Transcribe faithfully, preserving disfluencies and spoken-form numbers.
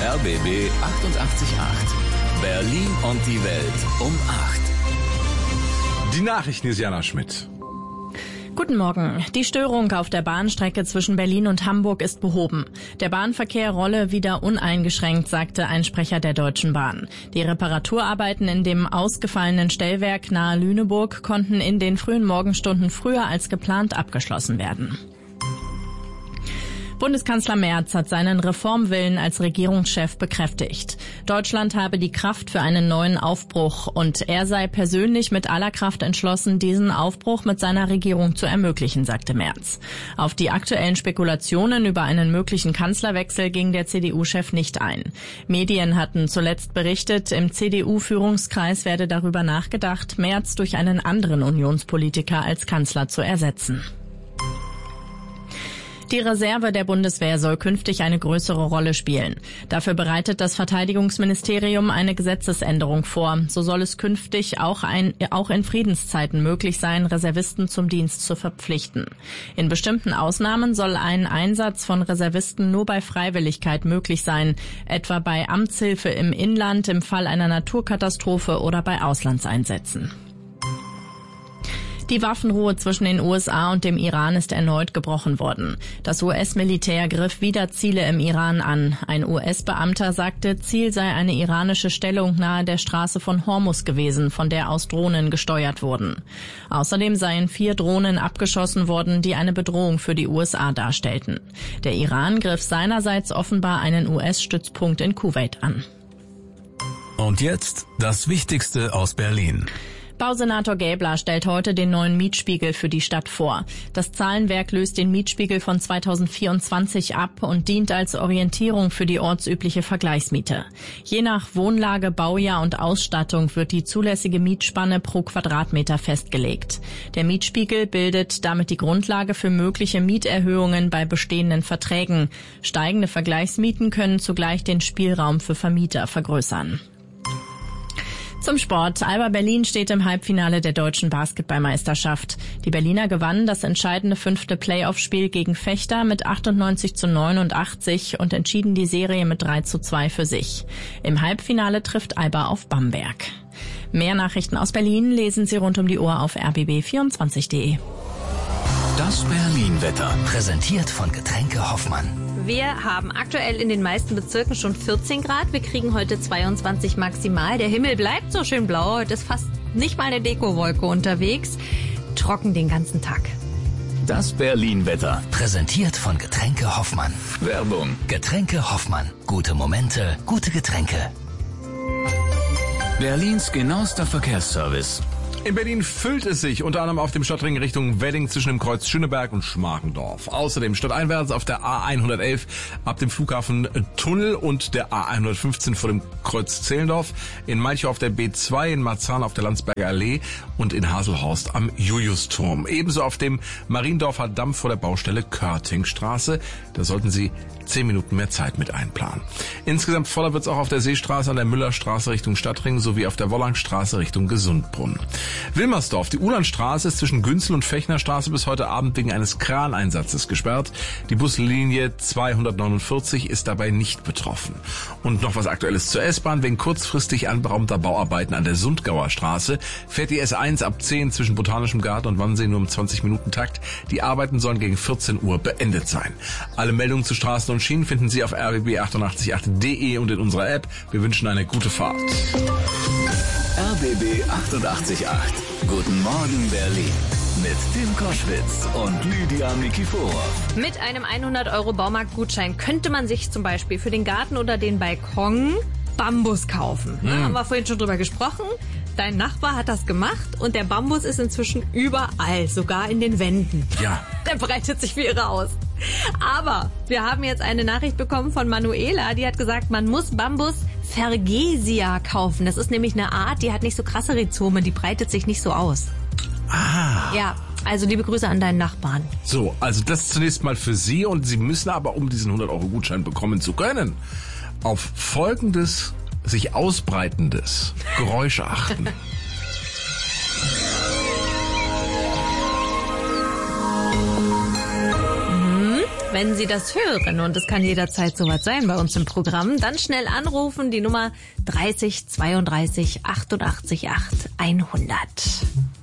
R B B achtundachtzig Komma acht. Berlin und die Welt um acht. Die Nachrichten ist Jana Schmidt. Guten Morgen. Die Störung auf der Bahnstrecke zwischen Berlin und Hamburg ist behoben. Der Bahnverkehr rolle wieder uneingeschränkt, sagte ein Sprecher der Deutschen Bahn. Die Reparaturarbeiten in dem ausgefallenen Stellwerk nahe Lüneburg konnten in den frühen Morgenstunden früher als geplant abgeschlossen werden. Bundeskanzler Merz hat seinen Reformwillen als Regierungschef bekräftigt. Deutschland habe die Kraft für einen neuen Aufbruch und er sei persönlich mit aller Kraft entschlossen, diesen Aufbruch mit seiner Regierung zu ermöglichen, sagte Merz. Auf die aktuellen Spekulationen über einen möglichen Kanzlerwechsel ging der C D U-Chef nicht ein. Medien hatten zuletzt berichtet, im C D U-Führungskreis werde darüber nachgedacht, Merz durch einen anderen Unionspolitiker als Kanzler zu ersetzen. Die Reserve der Bundeswehr soll künftig eine größere Rolle spielen. Dafür bereitet das Verteidigungsministerium eine Gesetzesänderung vor. So soll es künftig auch, ein, auch in Friedenszeiten möglich sein, Reservisten zum Dienst zu verpflichten. In bestimmten Ausnahmen soll ein Einsatz von Reservisten nur bei Freiwilligkeit möglich sein, etwa bei Amtshilfe im Inland, im Fall einer Naturkatastrophe oder bei Auslandseinsätzen. Die Waffenruhe zwischen den U S A und dem Iran ist erneut gebrochen worden. Das U S-Militär griff wieder Ziele im Iran an. Ein U S-Beamter sagte, Ziel sei eine iranische Stellung nahe der Straße von Hormuz gewesen, von der aus Drohnen gesteuert wurden. Außerdem seien vier Drohnen abgeschossen worden, die eine Bedrohung für die U S A darstellten. Der Iran griff seinerseits offenbar einen U S-Stützpunkt in Kuwait an. Und jetzt das Wichtigste aus Berlin. Bausenator Gäbler stellt heute den neuen Mietspiegel für die Stadt vor. Das Zahlenwerk löst den Mietspiegel von zweitausendvierundzwanzig ab und dient als Orientierung für die ortsübliche Vergleichsmiete. Je nach Wohnlage, Baujahr und Ausstattung wird die zulässige Mietspanne pro Quadratmeter festgelegt. Der Mietspiegel bildet damit die Grundlage für mögliche Mieterhöhungen bei bestehenden Verträgen. Steigende Vergleichsmieten können zugleich den Spielraum für Vermieter vergrößern. Zum Sport. Alba Berlin steht im Halbfinale der deutschen Basketballmeisterschaft. Die Berliner gewannen das entscheidende fünfte Playoff-Spiel gegen Vechta mit achtundneunzig zu neunundachtzig und entschieden die Serie mit drei zu zwei für sich. Im Halbfinale trifft Alba auf Bamberg. Mehr Nachrichten aus Berlin lesen Sie rund um die Uhr auf r b b vierundzwanzig punkt de. Das Berlin-Wetter, präsentiert von Getränke Hoffmann. Wir haben aktuell in den meisten Bezirken schon vierzehn Grad. Wir kriegen heute zweiundzwanzig maximal. Der Himmel bleibt so schön blau. Heute ist fast nicht mal eine Dekowolke unterwegs. Trocken den ganzen Tag. Das Berlin-Wetter, präsentiert von Getränke Hoffmann. Werbung. Getränke Hoffmann. Gute Momente, gute Getränke. Berlins genauester Verkehrsservice. In Berlin füllt es sich, unter anderem auf dem Stadtring Richtung Wedding zwischen dem Kreuz Schöneberg und Schmargendorf. Außerdem stadteinwärts auf der A hundertelf ab dem Flughafen Tunnel und der A hundertfünfzehn vor dem Kreuz Zehlendorf, in Malchow auf der B zwei, in Marzahn auf der Landsberger Allee und in Haselhorst am Juliusturm. Ebenso auf dem Mariendorfer Damm vor der Baustelle Körtingstraße. Da sollten Sie zehn Minuten mehr Zeit mit einplanen. Insgesamt voller wird es auch auf der Seestraße, an der Müllerstraße Richtung Stadtring sowie auf der Wollangstraße Richtung Gesundbrunn. Wilmersdorf, die Ulandstraße ist zwischen Günzel und Fechnerstraße bis heute Abend wegen eines Kraneinsatzes gesperrt. Die Buslinie zweihundertneunundvierzig ist dabei nicht betroffen. Und noch was Aktuelles zur S-Bahn. Wegen kurzfristig anberaumter Bauarbeiten an der Sundgauer Straße fährt die S eins ab zehn zwischen Botanischem Garten und Wannsee nur im zwanzig Minuten Takt. Die Arbeiten sollen gegen vierzehn Uhr beendet sein. Alle Meldungen zu Straßen und Schienen finden Sie auf r b b achtundachtzig Punkt acht punkt de und in unserer App. Wir wünschen eine gute Fahrt. R B B achtundachtzig Komma acht. Guten Morgen Berlin. Mit Tim Koschwitz und Lydia Nikiforov. Mit einem hundert Euro Baumarktgutschein könnte man sich zum Beispiel für den Garten oder den Balkon Bambus kaufen. Hm. Da haben wir vorhin schon drüber gesprochen. Dein Nachbar hat das gemacht und der Bambus ist inzwischen überall, sogar in den Wänden. Ja. Der breitet sich wie irre aus. Aber wir haben jetzt eine Nachricht bekommen von Manuela, die hat gesagt, man muss Bambus Fergesia kaufen. Das ist nämlich eine Art, die hat nicht so krasse Rhizome, die breitet sich nicht so aus. Ah. Ja, also liebe Grüße an deinen Nachbarn. So, also das zunächst mal für Sie und Sie müssen aber, um diesen hundert Euro Gutschein bekommen zu können, auf folgendes sich ausbreitendes Geräusch achten. wenn Sie das hören, und es kann jederzeit soweit sein bei uns im Programm, dann schnell anrufen, die Nummer dreißig zweiunddreißig achtundachtzig acht hundert.